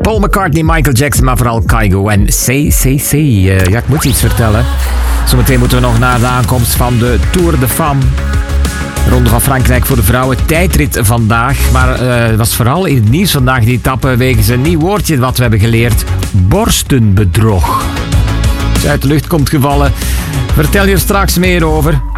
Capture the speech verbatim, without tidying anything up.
Paul McCartney, Michael Jackson, maar vooral Kygo en C C C. Uh, ja, ik moet iets vertellen. Zometeen moeten we nog naar de aankomst van de Tour de Femme. Ronde van Frankrijk voor de vrouwen. Tijdrit vandaag. Maar uh, het was vooral in het nieuws vandaag die etappe wegens een nieuw woordje wat we hebben geleerd. Borstenbedrog. Als je uit de lucht komt gevallen. Vertel je er straks meer over.